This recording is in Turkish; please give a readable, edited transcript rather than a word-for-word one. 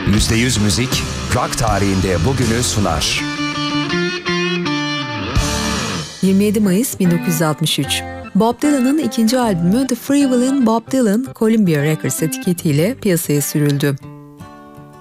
%100 müzik, rock tarihinde bugünü sunar. 27 Mayıs 1963. Bob Dylan'ın ikinci albümü The Free Willin' Bob Dylan, Columbia Records etiketiyle piyasaya sürüldü.